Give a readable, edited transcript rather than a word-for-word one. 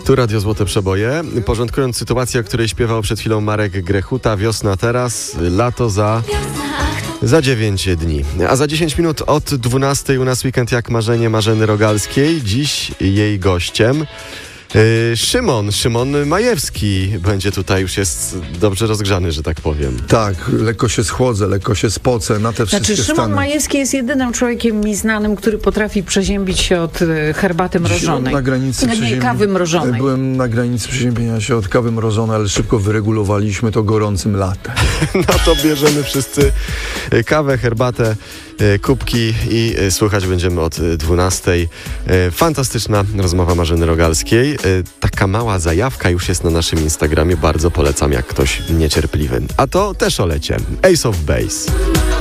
Tu Radio Złote Przeboje. Porządkując sytuację, o której śpiewał przed chwilą Marek Grechuta. Wiosna teraz, lato za 9 dni. A za 10 minut od 12 u nas weekend jak marzenie Marzeny Rogalskiej. Dziś jej gościem Szymon Majewski będzie tutaj, już jest dobrze rozgrzany, że tak powiem. Tak, lekko się schłodzę, lekko się spocę na te wszystkie Szymon stany. Majewski jest jedynym człowiekiem mi znanym, który potrafi przeziębić się od herbaty mrożonej. Na granicy kawy mrożonej. Byłem na granicy przeziębienia się od kawy mrożonej, ale szybko wyregulowaliśmy to gorącym latem. No to bierzemy wszyscy kawę, herbatę, kubki i słuchać będziemy od 12. Fantastyczna rozmowa Marzeny Rogalskiej. Taka mała zajawka już jest na naszym Instagramie. Bardzo polecam, jak ktoś niecierpliwy. A to też o lecie. Ace of Base.